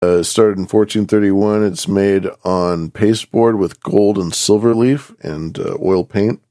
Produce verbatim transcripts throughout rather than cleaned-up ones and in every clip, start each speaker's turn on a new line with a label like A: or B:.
A: Uh, started in fourteen thirty-one. It's made on pasteboard with gold and silver leaf and uh, oil paint.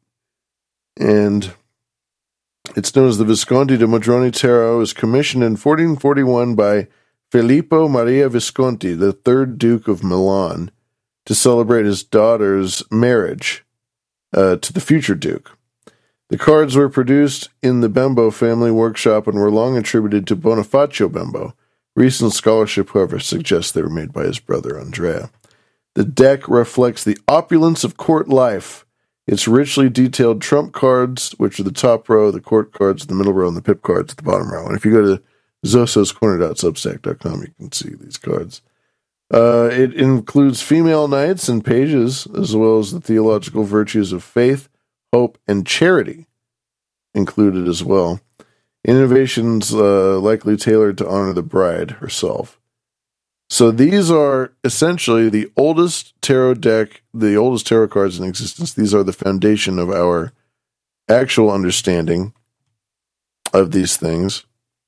A: And it's known as the Visconti de Modrone Tarot. It was commissioned in fourteen forty-one by Filippo Maria Visconti, the third Duke of Milan, to celebrate his daughter's marriage uh, to the future Duke. The cards were produced in the Bembo family workshop and were long attributed to Bonifacio Bembo. Recent scholarship, however, suggests they were made by his brother Andrea. The deck reflects the opulence of court life. Its richly detailed trump cards, which are the top row, the court cards in the middle row, and the pip cards at the bottom row. And if you go to zosos corner dot substack dot com, you can see these cards. Uh, it includes female knights and pages, as well as the theological virtues of faith, hope, and charity included as well. Innovations uh, likely tailored to honor the bride herself. So these are essentially the oldest tarot deck, the oldest tarot cards in existence. These are the foundation of our actual understanding of these things.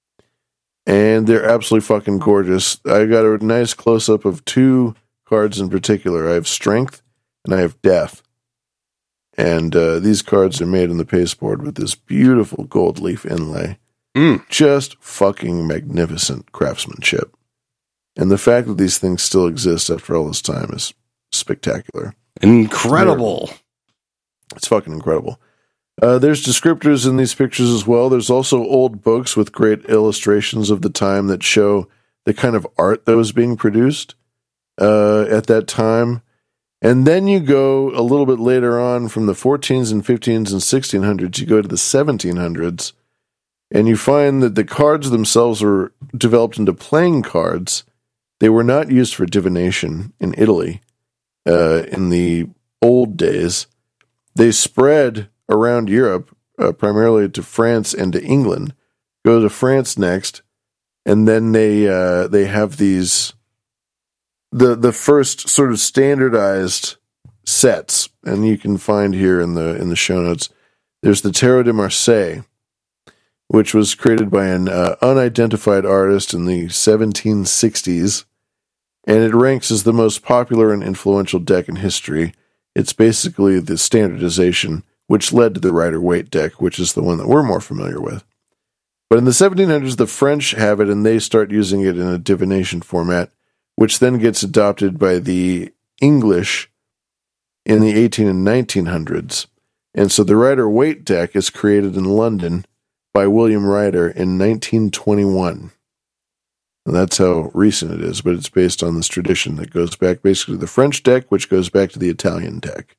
A: And they're absolutely fucking gorgeous. I got a nice close-up of two cards in particular. I have Strength and I have Death. And uh, these cards are made in the pasteboard with this beautiful gold leaf inlay. Mm. Just fucking magnificent craftsmanship. And the fact that these things still exist after all this time is spectacular.
B: Incredible.
A: They're, it's fucking incredible. Uh, there's descriptors in these pictures as well. There's also old books with great illustrations of the time that show the kind of art that was being produced uh, at that time. And then you go a little bit later on from the fourteens and fifteens and sixteen hundreds, you go to the seventeen hundreds, and you find that the cards themselves were developed into playing cards. They were not used for divination in Italy uh, in the old days. They spread around Europe, uh, primarily to France and to England. Go to France next, and then they uh, they have these the the first sort of standardized sets, and you can find here in the in the show notes. There's the Tarot de Marseille, which was created by an uh, unidentified artist in the seventeen sixties, and it ranks as the most popular and influential deck in history. It's basically the standardization, which led to the Rider-Waite deck, which is the one that we're more familiar with. But in the seventeen hundreds, the French have it, and they start using it in a divination format, which then gets adopted by the English in the eighteen and nineteen hundreds. And so the Rider-Waite deck is created in London by William Rider in nineteen twenty-one. And that's how recent it is, but it's based on this tradition that goes back basically to the French deck, which goes back to the Italian deck.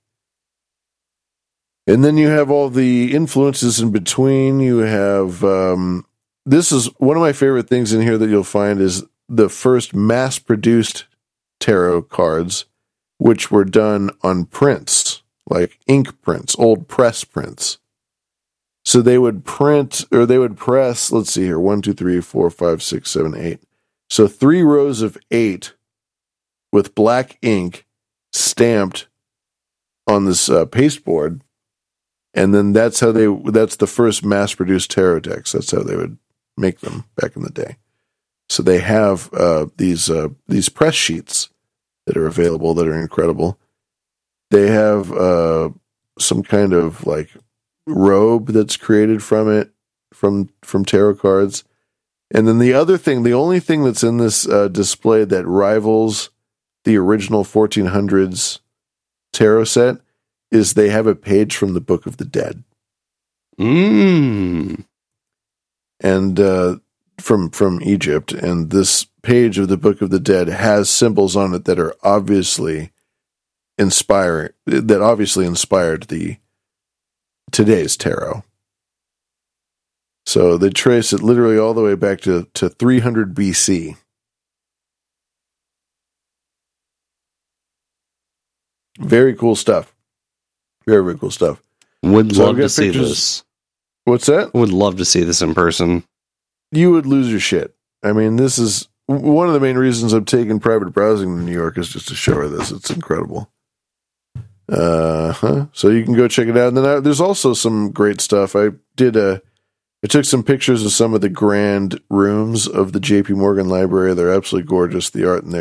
A: And then you have all the influences in between. You have, um, this is one of my favorite things in here that you'll find is the first mass-produced tarot cards, which were done on prints, like ink prints, old press prints. So they would print, or they would press, let's see here, one, two, three, four, five, six, seven, eight. So three rows of eight with black ink stamped on this uh, pasteboard. And then that's how they, that's the first mass-produced tarot decks. That's how they would make them back in the day. So they have uh, these uh, these press sheets that are available that are incredible. They have uh, some kind of like robe that's created from it, from from tarot cards. And then the other thing, the only thing that's in this uh, display that rivals the original fourteen hundreds tarot set is they have a page from the Book of the Dead.
B: Mm.
A: And uh, from from Egypt, and this page of the Book of the Dead has symbols on it that are obviously inspiring, that obviously inspired the today's tarot. So they trace it literally all the way back to, to three hundred B C. Very cool stuff. Very, very cool stuff.
B: Would
A: so
B: love to see
A: pictures.
B: this.
A: What's that?
B: Would love to see this in person.
A: You would lose your shit. I mean, this is one of the main reasons I'm taking private browsing to New York is just to show her this. It's incredible. Uh huh. So you can go check it out. And then I, there's also some great stuff. I did a. I took some pictures of some of the grand rooms of the J P Morgan Library. They're absolutely gorgeous. The art in there